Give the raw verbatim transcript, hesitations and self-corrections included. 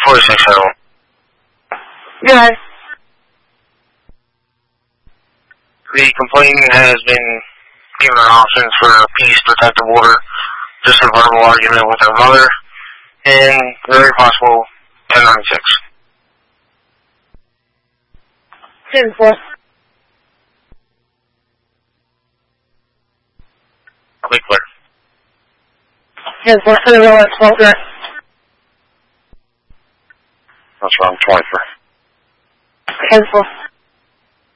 forty-six Federal. Yeah. The complainant has been given her options for a peace protective order, just a verbal argument with her mother, and very possible ten ninety-six. ten four. Quick clear. ten four, Federal at twelve. That's wrong, twenty-four. ten four.